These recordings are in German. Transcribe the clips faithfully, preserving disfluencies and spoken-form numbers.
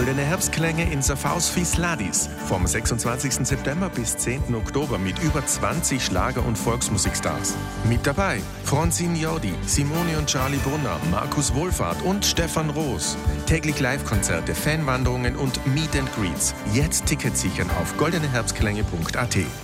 Goldene Herbstklänge in Safhaus Fisladis. Vom sechsundzwanzigsten September bis zehnten Oktober mit über zwanzig Schlager- und Volksmusikstars. Mit dabei Francine Jordi, Simone und Charlie Brunner, Markus Wohlfahrt und Stefan Roos. Täglich Live-Konzerte, Fanwanderungen und Meet and Greets. Jetzt Tickets sichern auf goldene herbstklänge punkt a t.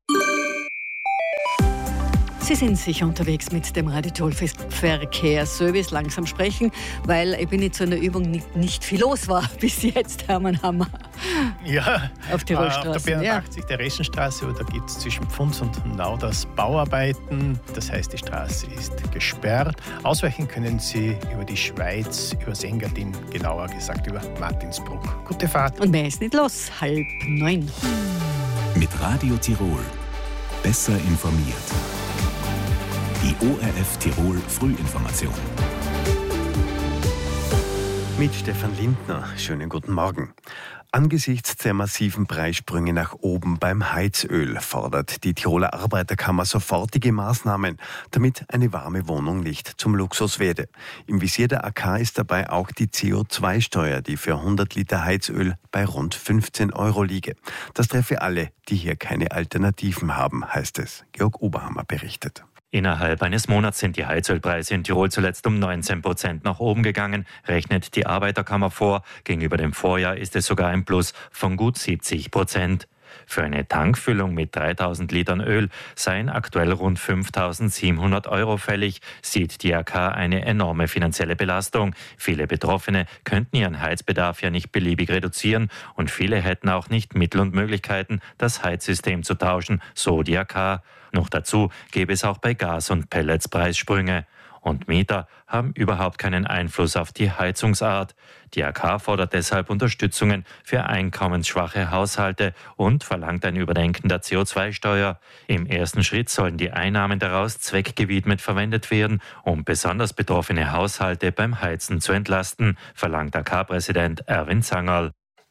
Sie sind sicher unterwegs mit dem Radio Tirol Verkehrsservice. Langsam sprechen, weil ich bin jetzt zu einer Übung nicht, nicht viel los war bis jetzt, Hermann Hammer. Ja, auf Tirolstraße. Auf der B einundachtzig, ja. Der Reschenstraße, da gibt es zwischen Pfunds und Nauders Bauarbeiten. Das heißt, die Straße ist gesperrt. Ausweichen können Sie über die Schweiz, über Engadin, genauer gesagt über Martinsbruck. Gute Fahrt. Und mehr ist nicht los, halb neun. Mit Radio Tirol. Besser informiert. Die O R F Tirol Frühinformation. Mit Stefan Lindner. Schönen guten Morgen. Angesichts der massiven Preissprünge nach oben beim Heizöl fordert die Tiroler Arbeiterkammer sofortige Maßnahmen, damit eine warme Wohnung nicht zum Luxus werde. Im Visier der A K ist dabei auch die C O zwei Steuer, die für hundert Liter Heizöl bei rund fünfzehn Euro liege. Das treffe alle, die hier keine Alternativen haben, heißt es. Georg Oberhammer berichtet. Innerhalb eines Monats sind die Heizölpreise in Tirol zuletzt um neunzehn Prozent nach oben gegangen, rechnet die Arbeiterkammer vor. Gegenüber dem Vorjahr ist es sogar ein Plus von gut siebzig Prozent. Für eine Tankfüllung mit dreitausend Litern Öl seien aktuell rund fünftausendsiebenhundert Euro fällig, sieht die A K eine enorme finanzielle Belastung. Viele Betroffene könnten ihren Heizbedarf ja nicht beliebig reduzieren und viele hätten auch nicht Mittel und Möglichkeiten, das Heizsystem zu tauschen, so die A K. Noch dazu gäbe es auch bei Gas und Pellets Preissprünge. Und Mieter haben überhaupt keinen Einfluss auf die Heizungsart. Die A K fordert deshalb Unterstützungen für einkommensschwache Haushalte und verlangt ein Überdenken der C O zwei Steuer. Im ersten Schritt sollen die Einnahmen daraus zweckgewidmet verwendet werden, um besonders betroffene Haushalte beim Heizen zu entlasten, verlangt A K-Präsident Erwin Zangerl.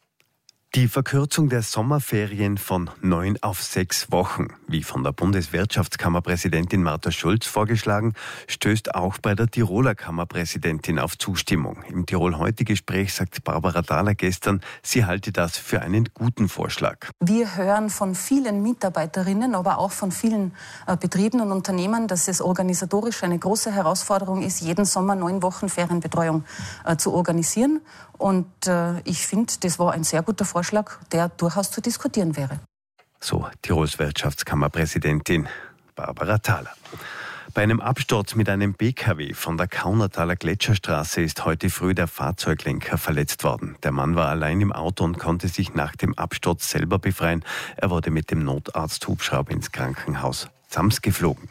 Die Verkürzung der Sommerferien von neun auf sechs Wochen, wie von der Bundeswirtschaftskammerpräsidentin Martha Schulz vorgeschlagen, stößt auch bei der Tiroler Kammerpräsidentin auf Zustimmung. Im Tirol-Heute-Gespräch sagt Barbara Thaler gestern, sie halte das für einen guten Vorschlag. Wir hören von vielen Mitarbeiterinnen, aber auch von vielen äh, Betrieben und Unternehmen, dass es organisatorisch eine große Herausforderung ist, jeden Sommer neun Wochen Ferienbetreuung äh, zu organisieren. Und äh, ich finde, das war ein sehr guter Vorschlag, der durchaus zu diskutieren wäre. So Tirols Wirtschaftskammerpräsidentin Barbara Thaler. Bei einem Absturz mit einem B K W von der Kaunertaler Gletscherstraße ist heute früh der Fahrzeuglenker verletzt worden. Der Mann war allein im Auto und konnte sich nach dem Absturz selber befreien. Er wurde mit dem Notarzthubschrauber ins Krankenhaus Zams geflogen.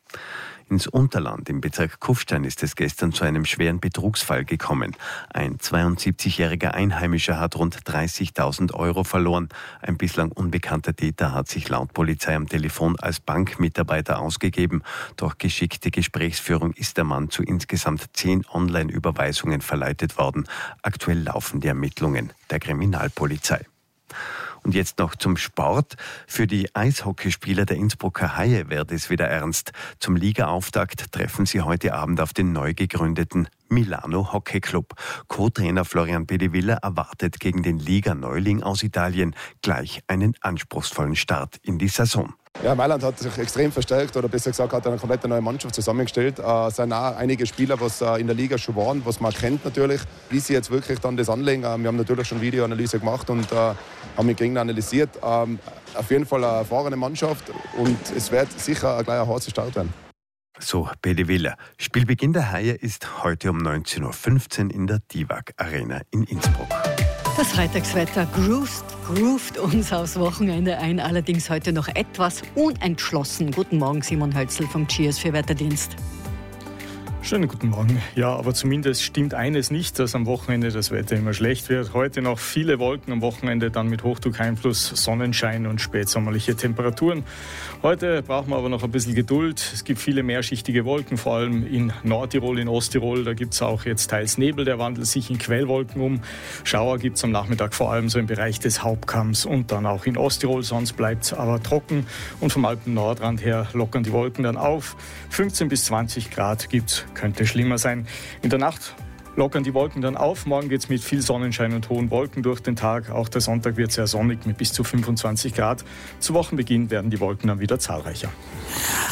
Ins Unterland im Bezirk Kufstein ist es gestern zu einem schweren Betrugsfall gekommen. Ein zweiundsiebzigjähriger Einheimischer hat rund dreißigtausend Euro verloren. Ein bislang unbekannter Täter hat sich laut Polizei am Telefon als Bankmitarbeiter ausgegeben. Durch geschickte Gesprächsführung ist der Mann zu insgesamt zehn Online-Überweisungen verleitet worden. Aktuell laufen die Ermittlungen der Kriminalpolizei. Und jetzt noch zum Sport. Für die Eishockeyspieler der Innsbrucker Haie wird es wieder ernst. Zum Ligaauftakt treffen sie heute Abend auf den neu gegründeten Milano Hockey Club. Co-Trainer Florian Bedevilla erwartet gegen den Liga-Neuling aus Italien gleich einen anspruchsvollen Start in die Saison. Ja, Mailand hat sich extrem verstärkt, oder besser gesagt hat eine komplett neue Mannschaft zusammengestellt. Es äh, sind auch einige Spieler, die äh, in der Liga schon waren, was man kennt natürlich. Wie sie jetzt wirklich dann das anlegen, äh, wir haben natürlich schon Videoanalyse gemacht und äh, haben den Gegner analysiert. Ähm, auf jeden Fall eine erfahrene Mannschaft und es wird sicher gleich ein harter Start werden. So, Bedevilla. Spielbeginn der Haie ist heute um neunzehn Uhr fünfzehn in der Divac Arena in Innsbruck. Das Freitagswetter groovt, groovt uns aufs Wochenende ein, allerdings heute noch etwas unentschlossen. Guten Morgen, Simon Hölzl vom Cheers für Wetterdienst. Schönen guten Morgen. Ja, aber zumindest stimmt eines nicht, dass am Wochenende das Wetter immer schlecht wird. Heute noch viele Wolken, am Wochenende dann mit Hochdruckeinfluss, Sonnenschein und spätsommerliche Temperaturen. Heute brauchen wir aber noch ein bisschen Geduld. Es gibt viele mehrschichtige Wolken, vor allem in Nordtirol, in Osttirol. Da gibt es auch jetzt teils Nebel, der wandelt sich in Quellwolken um. Schauer gibt es am Nachmittag vor allem so im Bereich des Hauptkamms und dann auch in Osttirol. Sonst bleibt es aber trocken und vom Alpen-Nordrand her lockern die Wolken dann auf. fünfzehn bis zwanzig Grad gibt es. Könnte schlimmer sein. In der Nacht lockern die Wolken dann auf. Morgen geht es mit viel Sonnenschein und hohen Wolken durch den Tag. Auch der Sonntag wird sehr sonnig mit bis zu fünfundzwanzig Grad. Zu Wochenbeginn werden die Wolken dann wieder zahlreicher.